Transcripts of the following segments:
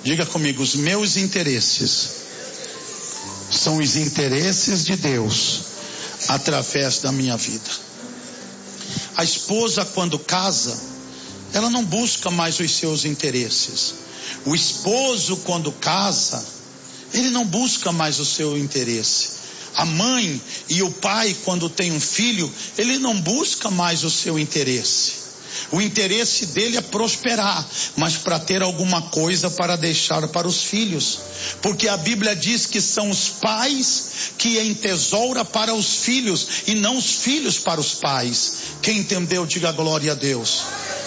Diga comigo: os meus interesses são os interesses de Deus através da minha vida. A esposa, quando casa, ela não busca mais os seus interesses. O esposo, quando casa, ele não busca mais o seu interesse. A mãe e o pai, quando tem um filho, ele não busca mais o seu interesse. O interesse dele é prosperar, mas para ter alguma coisa para deixar para os filhos. Porque a Bíblia diz que são os pais que entesoura para os filhos e não os filhos para os pais. Quem entendeu, diga glória a Deus.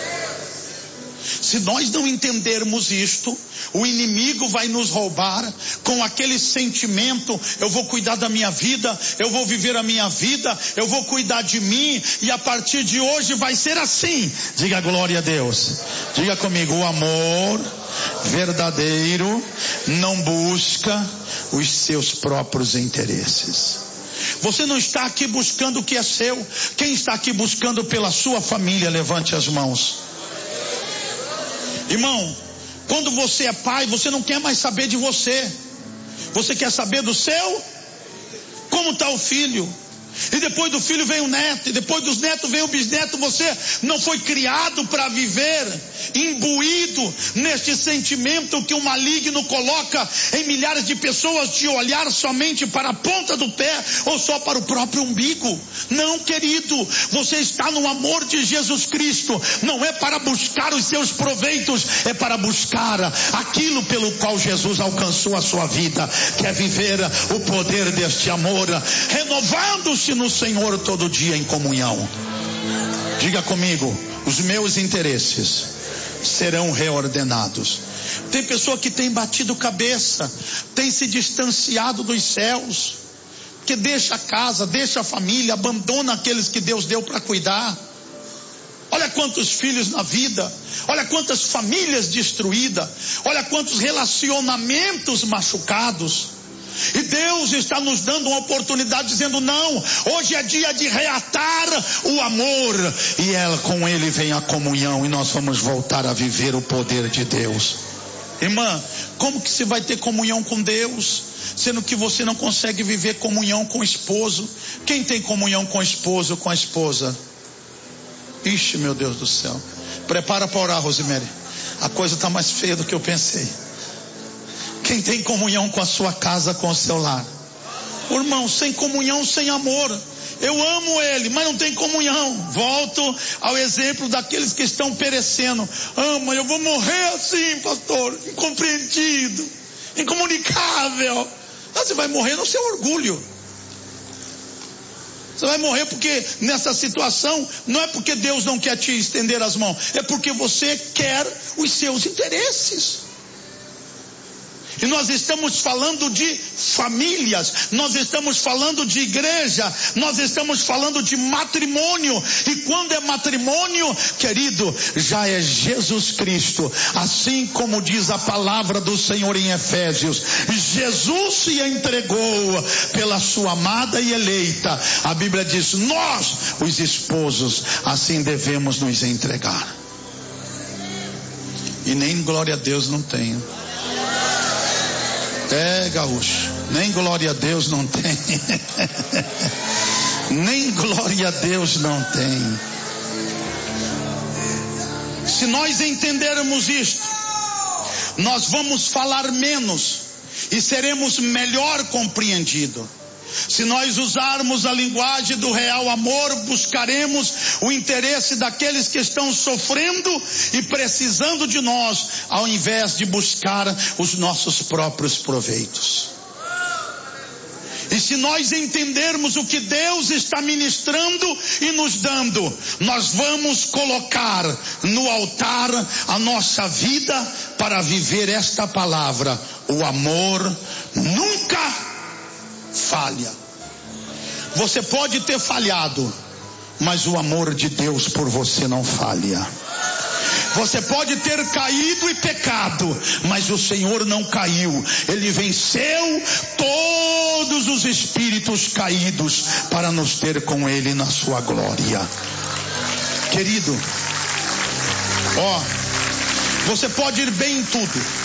Se nós não entendermos isto, o inimigo vai nos roubar com aquele sentimento: eu vou cuidar da minha vida, eu vou viver a minha vida, eu vou cuidar de mim, e a partir de hoje vai ser assim. Diga glória a Deus. Diga comigo: o amor verdadeiro não busca os seus próprios interesses. Você não está aqui buscando o que é seu. Quem está aqui buscando pela sua família, levante as mãos. Irmão, quando você é pai, você não quer mais saber de você. Você quer saber do seu? Como está o filho? E depois do filho vem o neto, e depois dos netos vem o bisneto. Você não foi criado para viver imbuído neste sentimento que o maligno coloca em milhares de pessoas, de olhar somente para a ponta do pé ou só para o próprio umbigo. Não, querido, você está no amor de Jesus Cristo. Não é para buscar os seus proveitos, é para buscar aquilo pelo qual Jesus alcançou a sua vida, que é viver o poder deste amor, renovando-se no Senhor todo dia em comunhão. Diga comigo: os meus interesses serão reordenados. Tem pessoa que tem batido cabeça, tem se distanciado dos céus, que deixa a casa, deixa a família, abandona aqueles que Deus deu para cuidar. Olha quantos filhos na vida, olha quantas famílias destruídas, olha quantos relacionamentos machucados. E Deus está nos dando uma oportunidade, dizendo: não, hoje é dia de reatar o amor, e com ele vem a comunhão, e nós vamos voltar a viver o poder de Deus. Irmã, como que você vai ter comunhão com Deus, sendo que você não consegue viver comunhão com o esposo? Quem tem comunhão com o esposo, com a esposa? Ixi, meu Deus do céu. Prepara para orar, Rosemary. A coisa está mais feia do que eu pensei. Quem tem comunhão com a sua casa, com o seu lar? Irmão, sem comunhão, sem amor. Eu amo ele, mas não tem comunhão. Volto ao exemplo daqueles que estão perecendo. Mas eu vou morrer assim, pastor, incompreendido, incomunicável. Você vai morrer no seu orgulho. Você vai morrer porque nessa situação, não é porque Deus não quer te estender as mãos, é porque você quer os seus interesses. E nós estamos falando de famílias, nós estamos falando de igreja, nós estamos falando de matrimônio. E quando é matrimônio, querido, já é Jesus Cristo. Assim como diz a palavra do Senhor em Efésios, Jesus se entregou pela sua amada e eleita. A Bíblia diz: nós, os esposos, assim devemos nos entregar. E nem glória a Deus não tenho. Gaúcho, nem glória a Deus não tem. Nem glória a Deus não tem. Se nós entendermos isto, nós vamos falar menos e seremos melhor compreendidos. Se nós usarmos a linguagem do real amor, buscaremos o interesse daqueles que estão sofrendo e precisando de nós, ao invés de buscar os nossos próprios proveitos. E se nós entendermos o que Deus está ministrando e nos dando, nós vamos colocar no altar a nossa vida para viver esta palavra: o amor nunca falha. Você pode ter falhado, mas o amor de Deus por você não falha. Você pode ter caído e pecado, mas o Senhor não caiu. Ele venceu todos os espíritos caídos para nos ter com Ele na sua glória. Querido, você pode ir bem em tudo,